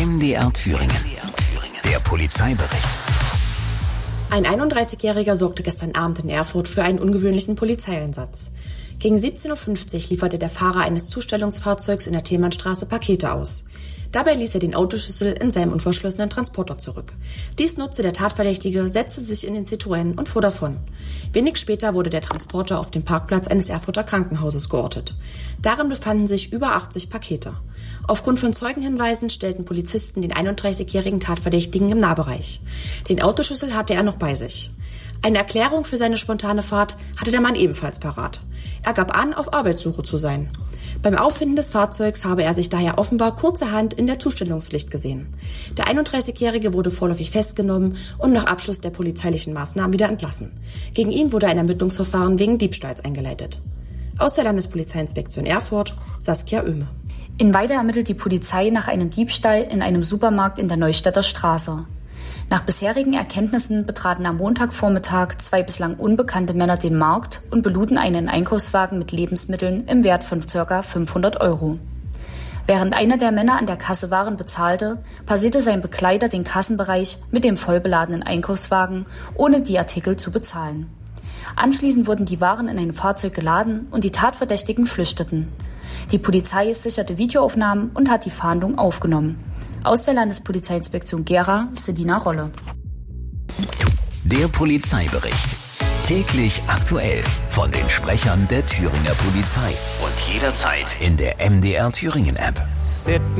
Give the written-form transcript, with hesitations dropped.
MDR Thüringen. Der Polizeibericht. Ein 31-Jähriger sorgte gestern Abend in Erfurt für einen ungewöhnlichen Polizeieinsatz. Gegen 17.50 Uhr lieferte der Fahrer eines Zustellungsfahrzeugs in der Thälmannstraße Pakete aus. Dabei ließ er den Autoschlüssel in seinem unverschlossenen Transporter zurück. Dies nutzte der Tatverdächtige, setzte sich in den Citroën und fuhr davon. Wenig später wurde der Transporter auf dem Parkplatz eines Erfurter Krankenhauses geortet. Darin befanden sich über 80 Pakete. Aufgrund von Zeugenhinweisen stellten Polizisten den 31-jährigen Tatverdächtigen im Nahbereich. Den Autoschlüssel hatte er noch bei sich. Eine Erklärung für seine spontane Fahrt hatte der Mann ebenfalls parat. Er gab an, auf Arbeitssuche zu sein. Beim Auffinden des Fahrzeugs habe er sich daher offenbar kurzerhand in der Zustellungspflicht gesehen. Der 31-Jährige wurde vorläufig festgenommen und nach Abschluss der polizeilichen Maßnahmen wieder entlassen. Gegen ihn wurde ein Ermittlungsverfahren wegen Diebstahls eingeleitet. Aus der Landespolizeiinspektion Erfurt, Saskia Oehme. In Weide ermittelt die Polizei nach einem Diebstahl in einem Supermarkt in der Neustädter Straße. Nach bisherigen Erkenntnissen betraten am Montagvormittag 2 bislang unbekannte Männer den Markt und beluden einen Einkaufswagen mit Lebensmitteln im Wert von ca. 500 €. Während einer der Männer an der Kasse Waren bezahlte, passierte sein Begleiter den Kassenbereich mit dem vollbeladenen Einkaufswagen, ohne die Artikel zu bezahlen. Anschließend wurden die Waren in ein Fahrzeug geladen und die Tatverdächtigen flüchteten. Die Polizei sicherte Videoaufnahmen und hat die Fahndung aufgenommen. Aus der Landespolizeiinspektion Gera, Selina Rolle. Der Polizeibericht. Täglich aktuell von den Sprechern der Thüringer Polizei. Und jederzeit in der MDR Thüringen App.